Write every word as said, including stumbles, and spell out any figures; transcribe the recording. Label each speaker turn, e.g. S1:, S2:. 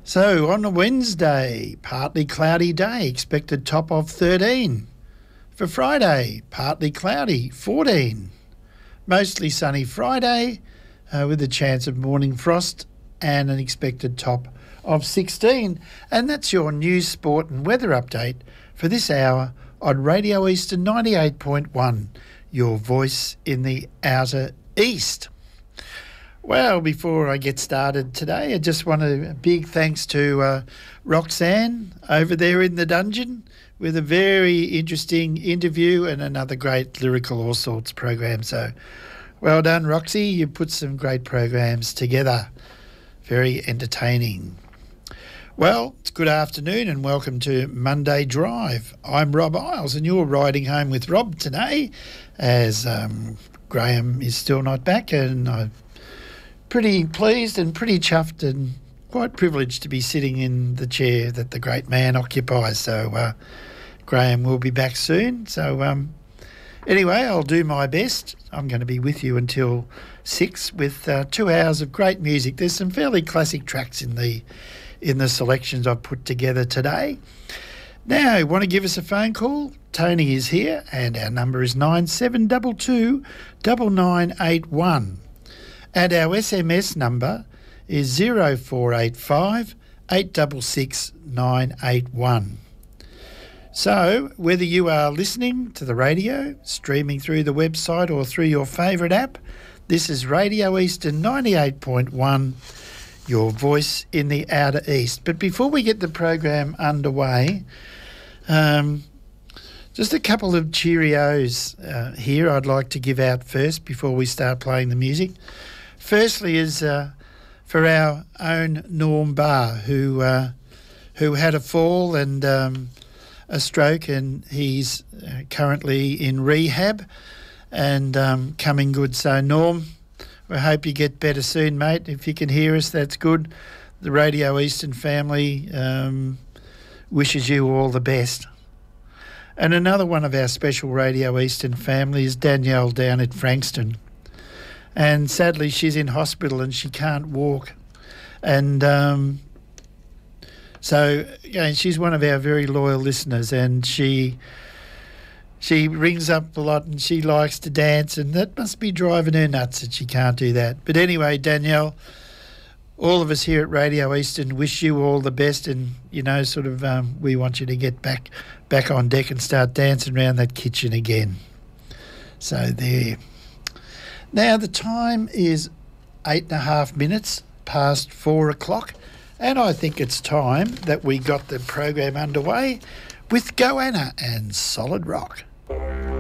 S1: So on a Wednesday, partly cloudy day, expected top of thirteen. For Friday, partly cloudy, fourteen. Mostly sunny Friday uh, with a chance of morning frost and an expected top of sixteen. And that's your news, sport and weather update for this hour on Radio Eastern ninety-eight point one, your voice in the outer east. Well, before I get started today, I just want a, a big thanks to uh, Roxanne over there in the dungeon with a very interesting interview and another great lyrical all sorts program. So well done, Roxy. You put some great programs together. Very entertaining. Well, it's good afternoon and welcome to Monday Drive. I'm Rob Isles and you're riding home with Rob today as um, Graham is still not back, and I'm pretty pleased and pretty chuffed and quite privileged to be sitting in the chair that the great man occupies. So uh, Graham will be back soon. So um, anyway, I'll do my best. I'm going to be with you until six with uh, two hours of great music. There's some fairly classic tracks in the in the selections I've put together today. Now, you want to give us a phone call? Tony is here and our number is nine seven two two nine nine eight one. And our S M S number is zero four eight five eight six six nine eight one. So, whether you are listening to the radio, streaming through the website or through your favourite app, this is Radio Eastern ninety-eight point one, your voice in the outer east. But before we get the program underway, um, just a couple of Cheerios uh, here I'd like to give out first before we start playing the music. Firstly is uh, for our own Norm Barr, who uh, who had a fall and um, a stroke, and he's uh, currently in rehab and um, coming good. So, Norm, we hope you get better soon, mate. If you can hear us, that's good. The Radio Eastern family um, wishes you all the best. And another one of our special Radio Eastern family is Danielle down at Frankston. And sadly, she's in hospital and she can't walk. And um, so, you know, she's one of our very loyal listeners, and she she rings up a lot and she likes to dance, and that must be driving her nuts that she can't do that. But anyway, Danielle, all of us here at Radio Eastern wish you all the best, and, you know, sort of um, we want you to get back, back on deck and start dancing around that kitchen again. So there. Now, the time is eight and a half minutes past four o'clock, and I think it's time that we got the program underway with Goanna and Solid Rock.